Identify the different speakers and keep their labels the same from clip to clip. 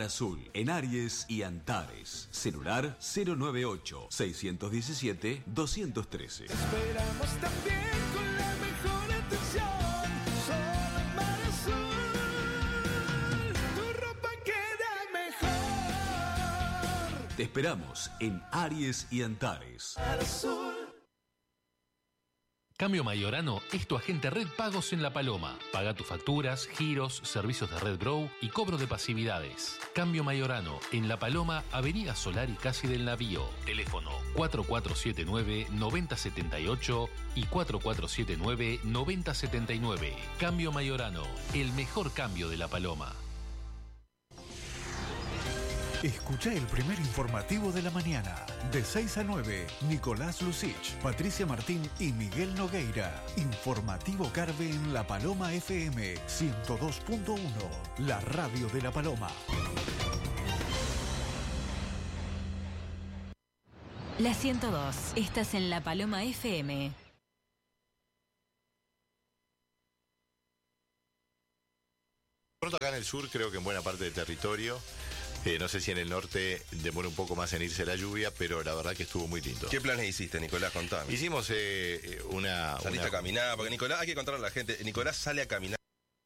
Speaker 1: Mar Azul, en Aries y Antares. Celular 098-617-213.
Speaker 2: Esperamos también con la mejor atención. Solo en Mar Azul, tu ropa queda mejor.
Speaker 1: Te esperamos en Aries y Antares.
Speaker 2: Mar Azul.
Speaker 3: Cambio Mayorano es tu agente Red Pagos en La Paloma. Paga tus facturas, giros, servicios de Red Grow y cobro de pasividades. Cambio Mayorano en La Paloma, Avenida Solari casi del Navío. Teléfono 4479-9078 y 4479-9079. Cambio Mayorano, el mejor cambio de La Paloma.
Speaker 4: Escucha el primer informativo de la mañana. De 6 a 9, Nicolás Lucich, Patricia Martín y Miguel Nogueira. Informativo Carve en La Paloma FM 102.1, la radio de La Paloma.
Speaker 5: La 102, estás en La Paloma FM.
Speaker 6: Pronto acá en el sur, creo que en buena parte del territorio. No sé si en el norte demora un poco más en irse la lluvia, pero la verdad que estuvo muy lindo.
Speaker 7: ¿Qué planes hiciste, Nicolás? Contame.
Speaker 6: Hicimos
Speaker 7: Saliste a caminar, porque Nicolás, hay que contarle a la gente, Nicolás sale a caminar.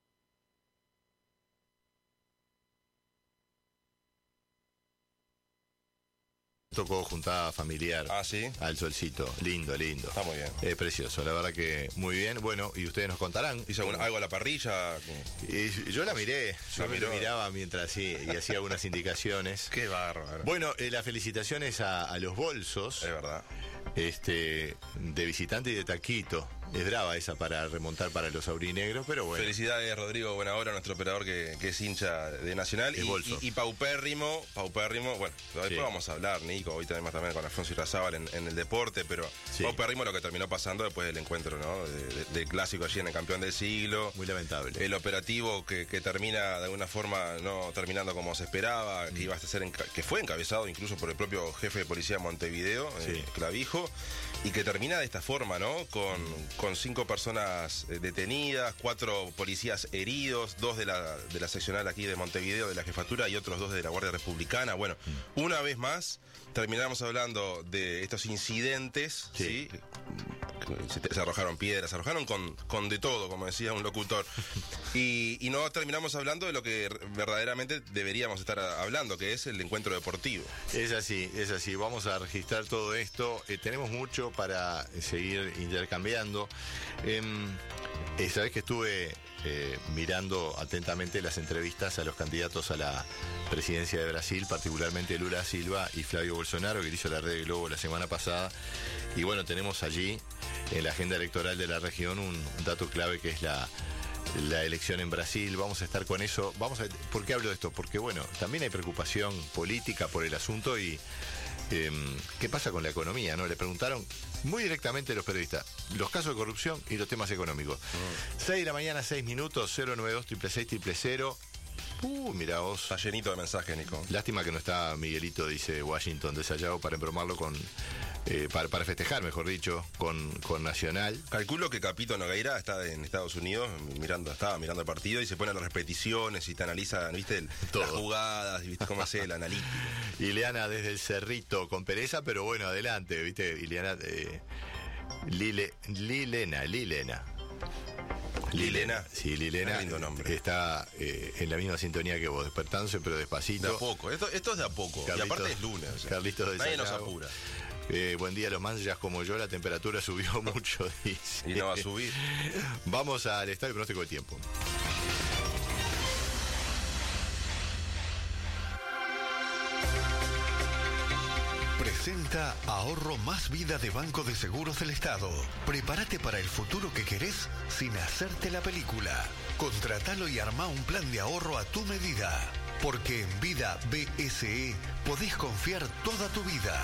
Speaker 6: Tocó juntada familiar.
Speaker 7: Ah, ¿sí?
Speaker 6: Al solcito. Lindo, lindo.
Speaker 7: Está muy bien.
Speaker 6: Es precioso, la verdad que muy bien. Bueno, y ustedes nos contarán.
Speaker 7: ¿Hizo algo a la parrilla?
Speaker 6: Y yo la miré. Yo me lo miraba mientras sí, y hacía algunas indicaciones.
Speaker 7: Qué bárbaro.
Speaker 6: Bueno, las felicitaciones a los bolsos.
Speaker 7: Es verdad.
Speaker 6: De visitante y de taquito. Es brava esa para remontar para los aurinegros, pero bueno.
Speaker 7: Felicidades, Rodrigo Buenahora, nuestro operador que es hincha de Nacional. Y paupérrimo, bueno, después vamos a hablar, Nico, hoy tenemos también con Alfonso Irrazábal en el deporte, pero sí. Paupérrimo lo que terminó pasando después del encuentro, ¿no? Del clásico allí en el campeón del siglo.
Speaker 6: Muy lamentable.
Speaker 7: El operativo que termina de alguna forma no terminando como se esperaba, que iba a ser que fue encabezado incluso por el propio jefe de policía de Montevideo, Clavijo, y que termina de esta forma, ¿no? Con 5 personas detenidas, 4 policías heridos, 2 de la seccional aquí de Montevideo, de la jefatura, y otros 2 de la Guardia Republicana. Bueno, una vez más, terminamos hablando de estos incidentes, ¿sí? Se arrojaron piedras, se arrojaron con de todo, como decía un locutor. Y no terminamos hablando de lo que verdaderamente deberíamos estar hablando, que es el encuentro deportivo.
Speaker 6: Es así. Vamos a registrar todo esto. Tenemos mucho para seguir intercambiando. Sabés que estuve mirando atentamente las entrevistas a los candidatos a la presidencia de Brasil, particularmente Lula Silva y Flavio Bolsonaro, que hizo la Red Globo la semana pasada. Y bueno, tenemos allí en la agenda electoral de la región un dato clave que es la elección en Brasil. Vamos a estar con eso. ¿Por qué hablo de esto? Porque bueno, también hay preocupación política por el asunto y ¿qué pasa con la economía? ¿No? Le preguntaron muy directamente a los periodistas los casos de corrupción y los temas económicos. 6 de la mañana, 6 minutos, 092-666-000. Mirá vos.
Speaker 7: Está llenito de mensajes, Nico.
Speaker 6: Lástima que no está Miguelito, dice Washington, de Sayago, para embromarlo para festejar, mejor dicho, con Nacional.
Speaker 7: Calculo que Capito Nogueira está en Estados Unidos, estaba mirando el partido y se pone las repeticiones y te analiza, ¿viste? Las jugadas, ¿viste? Cómo hace el analítico.
Speaker 6: Ileana desde el Cerrito con pereza, pero bueno, adelante, ¿viste? Ileana, Lilena. Sí, Lilena.
Speaker 7: Lindo nombre.
Speaker 6: Está en la misma sintonía que vos, despertándose, pero despacito.
Speaker 7: De a poco. Esto es de a poco.
Speaker 6: Carlitos,
Speaker 7: y aparte es lunes. O sea,
Speaker 6: Carlitos de
Speaker 7: nadie
Speaker 6: Sayago.
Speaker 7: nos apura.
Speaker 6: Buen día, los manchas como yo, la temperatura subió mucho, dice.
Speaker 7: Y no va a subir.
Speaker 6: Vamos al estado de pronóstico del tiempo.
Speaker 4: Presenta Ahorro Más Vida de Banco de Seguros del Estado. Prepárate para el futuro que querés sin hacerte la película. Contratalo y armá un plan de ahorro a tu medida. Porque en Vida BSE podés confiar toda tu vida.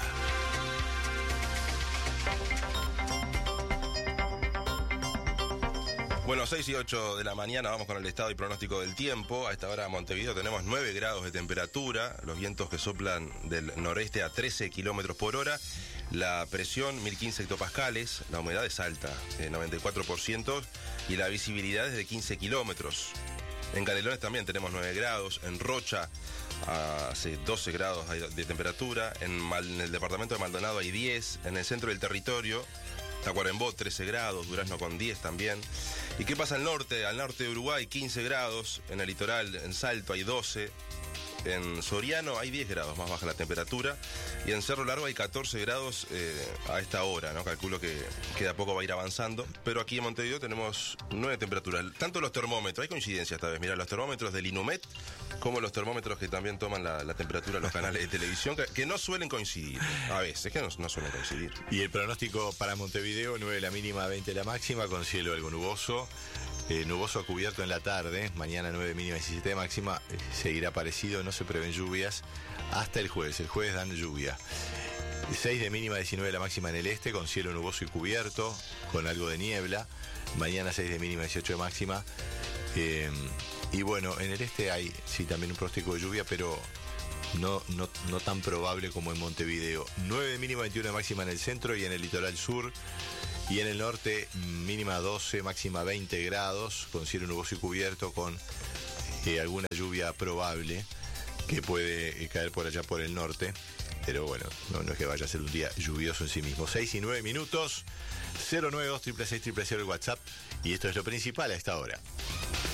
Speaker 7: Bueno, 6 y 8 de la mañana, vamos con el estado y pronóstico del tiempo. A esta hora en Montevideo tenemos 9 grados de temperatura, los vientos que soplan del noreste a 13 kilómetros por hora, la presión 1015 hectopascales, la humedad es alta, 94%, y la visibilidad es de 15 kilómetros. En Canelones también tenemos 9 grados. En Rocha hace 12 grados de temperatura. En el departamento de Maldonado hay 10. En el centro del territorio, Tacuarembó 13 grados. Durazno con 10 también. ¿Y qué pasa al norte? Al norte de Uruguay 15 grados. En el litoral, en Salto hay 12. En Soriano hay 10 grados más baja la temperatura. Y en Cerro Largo hay 14 grados a esta hora, ¿no? Calculo que de a poco va a ir avanzando. Pero aquí en Montevideo tenemos 9 temperaturas. Tanto los termómetros, hay coincidencia esta vez. Mira, los termómetros del Inumet, como los termómetros que también toman la temperatura en los canales de televisión, que no suelen coincidir. A veces, que no suelen coincidir.
Speaker 6: Y el pronóstico para Montevideo: 9 la mínima, 20 la máxima, con cielo algo nuboso. Nuboso a cubierto en la tarde, mañana 9 mínima, 17 máxima, seguirá parecido, no se prevén lluvias hasta el jueves dan lluvia. 6 de mínima, 19 la máxima en el este, con cielo nuboso y cubierto, con algo de niebla. Mañana 6 de mínima, 18 de máxima. Y bueno, en el este hay sí también un pronóstico de lluvia, pero no tan probable como en Montevideo. 9 de mínima, 21 de máxima en el centro y en el litoral sur. Y en el norte, mínima 12, máxima 20 grados, con cielo nuboso y cubierto, con alguna lluvia probable que puede caer por allá por el norte. Pero bueno, no es que vaya a ser un día lluvioso en sí mismo. 6 y 9 minutos, 092-666-000 el WhatsApp. Y esto es lo principal a esta hora.